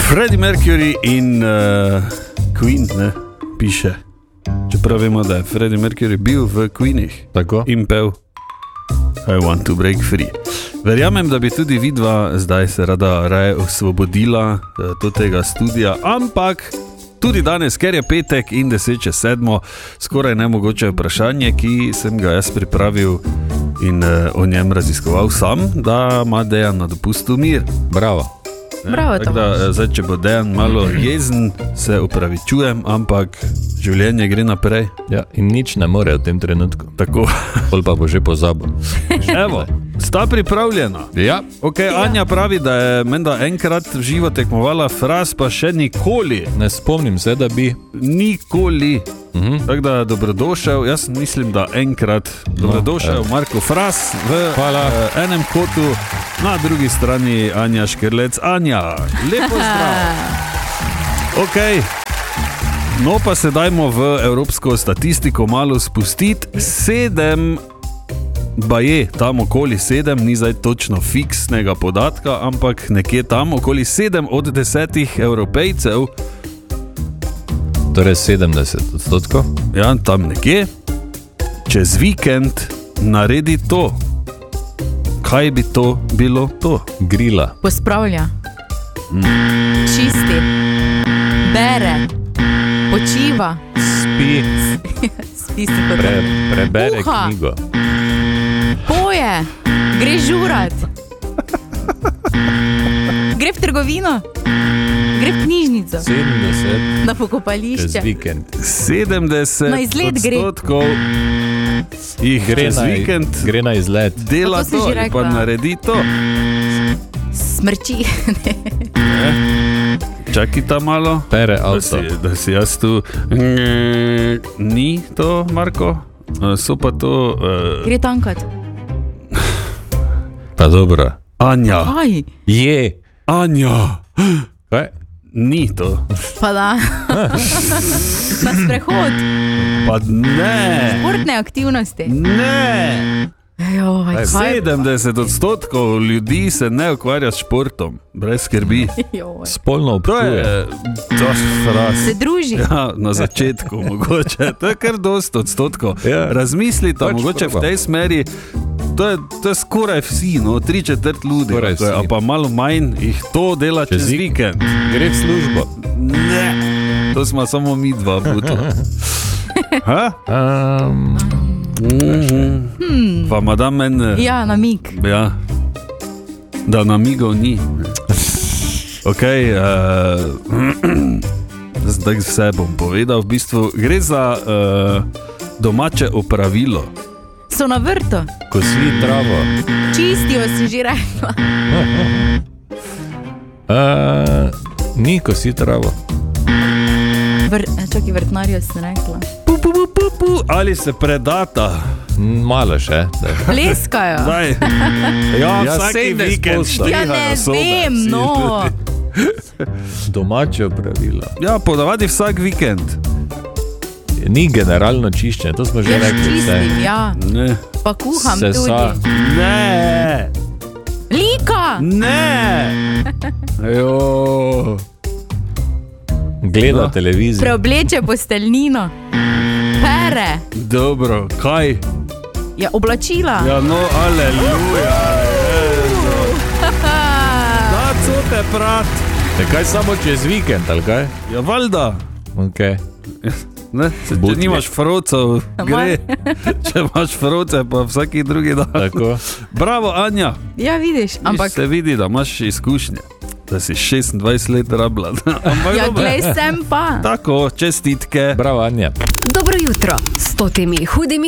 Freddie Mercury in Queen, ne, piše. Čeprav vemo, da je Freddie Mercury bil v Queenih. Tako? In pel I want to break free. Verjamem, da bi tudi vidva zdaj se rada raje osvobodila do tega studija, ampak tudi danes, ker je petek in 6:07, skoraj nemogoče vprašanje, ki sem ga jaz pripravil in o njem raziskoval sam, da ima Dejan na dopustu mir. Bravo. Bravo, tako da, zdaj, če bo Dejan malo jezen, se opravičujem, ampak življenje gre naprej. Ja, in nič ne more v tem trenutku. Tako. Pol pa bo že pozabil. Evo, sta pripravljena? Ja. Ok, Anja pravi, da je menda enkrat v živo tekmovala, Fras pa še nikoli. Ne spomnim se, da bi. Nikoli. Tako da dobrodošel, jaz mislim, da enkrat dobrodošel Marko Fras v enem kotu, na drugi strani Anja Škerlec. Anja, lepo zdrav. Ok, no pa se dajmo v evropsko statistiko malo spustiti. 7, baje, tam okoli 7, ni zdaj točno fiksnega podatka, ampak nekje tam okoli 7 od 10 Evropejcev, torej 70%. Ja, tam nekje, čez vikend naredi to. Kaj bi to bilo to? Grila. Pospravlja. Čisti. Bere. Počiva. Spi. Spi si kot prebere Kuha. knjigo. Poje. Gre žurat. Gre v trgovino. Gre v knjižnico. 70. Na pokopališče. Čez vikend. 70% Na izlet gre. Jih čez vikend gre na izlet. Dela to, pa naredi to. Smrči. Čakita malo. Pere avto. Da si jaz tu. Ni to, Marko? So pa to... Gre tankat. Pa dobro. Anja. Aj. Je. Anja. Kaj? Ni to. Pa da. Na sprehod. Pa ne. Športne aktivnosti. Ne. Joj, 70% ljudi se ne ukvarja s športom, brez skrbi. Spolno občuje. To je Fras. Se druži. Ja, na začetku mogoče. To je kar dosti odstotkov. Ja. Razmislite, mogoče v tej smeri. To je skoraj vsi, no, 3/4 ljudi. A pa malo manj jih to dela čez vikend. Gre v službo. Ne. To smo samo mi dva buto. Ha? Pa madam men... Ja, namig. Ja. Da namigov ni. Ok, zdaj vse bom povedal. V bistvu gre za domače opravilo. So na vrtu. Kosi travo. Čistijo, si že rekla. Ni kosi travo. Čakaj, vrtnarjo si rekla. Ali se predata? Malo še. Pleskajo. Ja, vsaki vikend štrihajo. Ja, ne vem, no. Domače opravilo. Ja, ponavadi vsak vikend. Ni generalno čiščenje, to smo že rekli. Čistim, ja. Ne. Pa kuham Sesa. tudi. Ne. Lika. Ne. Jo. Gleda televizijo. Preobleče posteljnino. Pere. Dobro, kaj? Ja, oblačila. Ja, no, aleluja. Da, cote prat. Kaj samo čez vikend, ali kaj? Ja, valjda. Ok. Ne, če nimaš frocov, gre. Če imaš froce, pa vsaki drugi dan. Tako. Bravo, Anja. Ja, vidiš, ampak... Se vidi, da imaš izkušnje. Da si 26 let rabila. Ja, glej, sem pa. Tako, čestitke. Bravo, Anja. Dobro jutro. S temi hudimi